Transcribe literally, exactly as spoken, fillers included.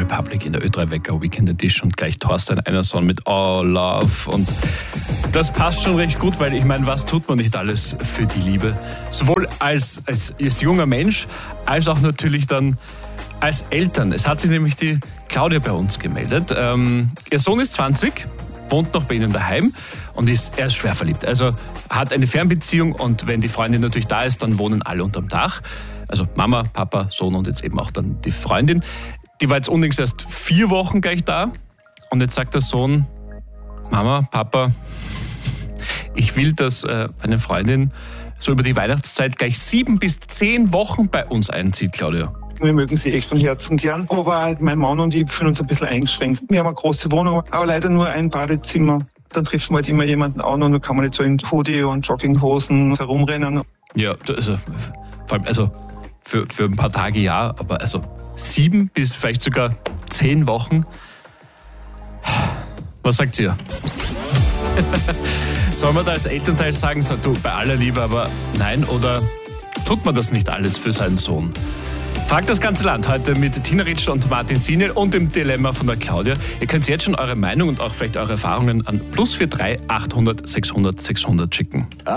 Republic in der Ö drei Wecker Weekend Edition und gleich Thorstein Einerson mit All Love. Und das passt schon recht gut, weil ich meine, was tut man nicht alles für die Liebe? Sowohl als, als, als junger Mensch, als auch natürlich dann als Eltern. Es hat sich nämlich die Claudia bei uns gemeldet. Ähm, ihr Sohn ist zwanzig, wohnt noch bei ihnen daheim und ist, er ist schwer verliebt. Also hat eine Fernbeziehung und wenn die Freundin natürlich da ist, dann wohnen alle unterm Dach. Also Mama, Papa, Sohn und jetzt eben auch dann die Freundin. Die war jetzt unlängst erst vier Wochen gleich da und jetzt sagt der Sohn, Mama, Papa, ich will, dass äh, meine Freundin so über die Weihnachtszeit gleich sieben bis zehn Wochen bei uns einzieht, Claudia. Wir mögen sie echt von Herzen gern. Aber mein Mann und ich fühlen uns ein bisschen eingeschränkt. Wir haben eine große Wohnung, aber leider nur ein Badezimmer. Dann trifft man halt immer jemanden an und dann kann man nicht so in Hoodie und Jogginghosen herumrennen. Ja, also vor allem, also für, für ein paar Tage ja, aber also sieben bis vielleicht sogar zehn Wochen. Was sagt ihr? Soll man da als Elternteil sagen, so, du, bei aller Liebe, aber nein, oder tut man das nicht alles für seinen Sohn? Fragt das ganze Land heute mit Tina Ritsch und Martin Siniel und dem Dilemma von der Claudia. Ihr könnt jetzt schon eure Meinung und auch vielleicht eure Erfahrungen an plus vier drei achthundert sechshundert sechshundert schicken.